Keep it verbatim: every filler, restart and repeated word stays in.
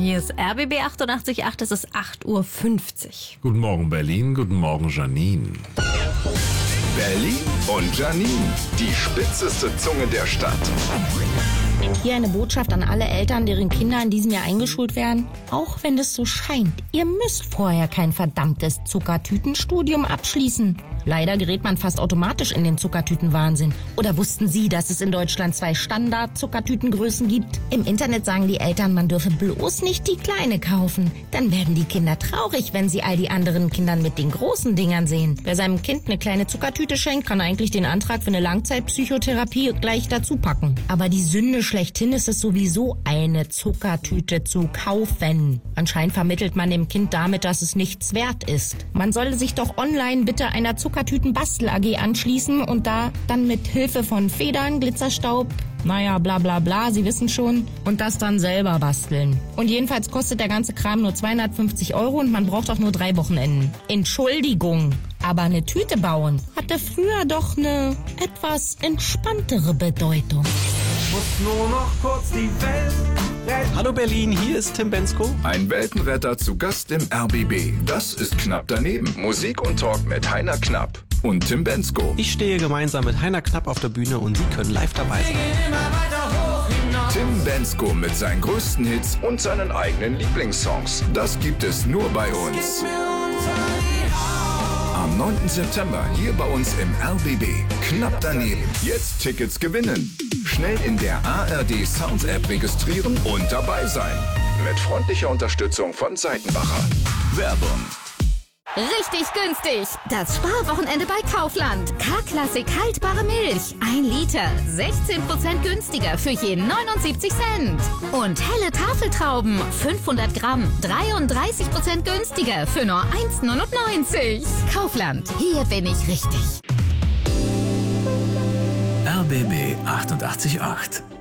Hier ist R B B achtundachtzig Komma acht, es ist acht Uhr fünfzig. Guten Morgen Berlin, guten Morgen Janine. Berlin und Janine, die spitzeste Zunge der Stadt. Hier eine Botschaft an alle Eltern, deren Kinder in diesem Jahr eingeschult werden. Auch wenn es so scheint, ihr müsst vorher kein verdammtes Zuckertütenstudium abschließen. Leider gerät man fast automatisch in den Zuckertütenwahnsinn. Oder wussten Sie, dass es in Deutschland zwei Standard-Zuckertütengrößen gibt? Im Internet sagen die Eltern, man dürfe bloß nicht die kleine kaufen. Dann werden die Kinder traurig, wenn sie all die anderen Kindern mit den großen Dingern sehen. Wer seinem Kind eine kleine Zuckertüte schenkt, kann eigentlich den Antrag für eine Langzeitpsychotherapie gleich dazu packen. Aber die Sünde schlechthin ist es sowieso, eine Zuckertüte zu kaufen. Anscheinend vermittelt man dem Kind damit, dass es nichts wert ist. Man solle sich doch online bitte einer Zuckertüten-Bastel-A G anschließen und da dann mit Hilfe von Federn, Glitzerstaub, naja, bla bla bla, Sie wissen schon, und das dann selber basteln. Und jedenfalls kostet der ganze Kram nur zweihundertfünfzig Euro und man braucht auch nur drei Wochenenden. Entschuldigung, aber eine Tüte bauen hatte früher doch eine etwas entspanntere Bedeutung. Muss nur noch kurz die Welt retten. Hallo Berlin, hier ist Tim Bensko. Ein Weltenretter zu Gast im R B B. Das ist knapp daneben. Musik und Talk mit Heiner Knapp und Tim Bensko. Ich stehe gemeinsam mit Heiner Knapp auf der Bühne und Sie können live dabei sein. Tim Bensko mit seinen größten Hits und seinen eigenen Lieblingssongs. Das gibt es nur bei uns. Am neunten September hier bei uns im R B B. Knapp daneben. Jetzt Tickets gewinnen. Schnell in der A R D Sounds App registrieren und dabei sein. Mit freundlicher Unterstützung von Seitenbacher. Werbung. Richtig günstig. Das Sparwochenende bei Kaufland. K-Klassik haltbare Milch. Ein Liter. sechzehn Prozent günstiger für je neunundsiebzig Cent. Und helle Tafeltrauben. fünfhundert Gramm. dreiunddreißig Prozent günstiger für nur eins neunundneunzig. Kaufland. Hier bin ich richtig. R B B achtundachtzig Komma acht